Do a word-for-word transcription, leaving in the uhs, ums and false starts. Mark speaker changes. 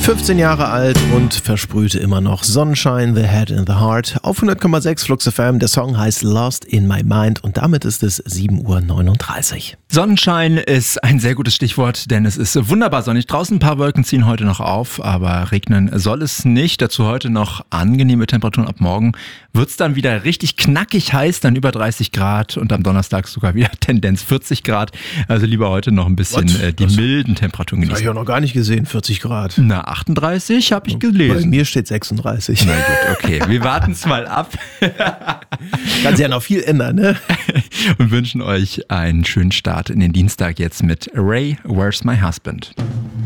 Speaker 1: fünfzehn Jahre alt und versprühte immer noch Sonnenschein, The Head in the Heart. Auf hundert Komma sechs Flux F M. Der Song heißt Lost in My Mind und damit ist es sieben Uhr neununddreißig.
Speaker 2: Sonnenschein ist ein sehr gutes Stichwort, denn es ist wunderbar sonnig. Draußen ein paar Wolken ziehen heute noch auf, aber regnen soll es nicht. Dazu heute noch angenehme Temperaturen. Ab morgen wird es dann wieder richtig knackig heiß, dann über dreißig Grad und am Donnerstag sogar wieder Tendenz vierzig Grad. Also lieber heute noch ein bisschen äh, die
Speaker 1: Was?
Speaker 2: milden Temperaturen genießen.
Speaker 1: Habe ich auch noch gar nicht gesehen, vierzig Grad.
Speaker 2: Na, achtunddreißig habe ich
Speaker 1: Bei
Speaker 2: gelesen.
Speaker 1: mir steht sechsunddreißig.
Speaker 2: Na gut, okay, wir warten es mal ab.
Speaker 1: Kann sich ja noch viel ändern, ne?
Speaker 2: Und wünschen euch einen schönen Start in den Dienstag jetzt mit Ray, Where's My Husband?